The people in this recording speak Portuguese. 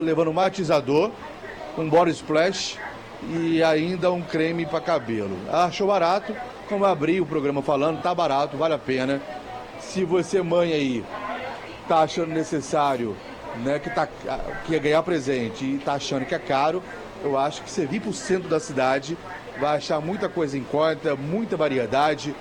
levando um matizador, um body splash e ainda um creme para cabelo. Achou barato? Como eu abri o programa falando, tá barato, vale a pena. Se você, mãe aí, tá achando necessário, né, que ia ganhar presente e tá achando que é caro, eu acho que você vir pro centro da cidade vai achar muita coisa em conta, muita variedade.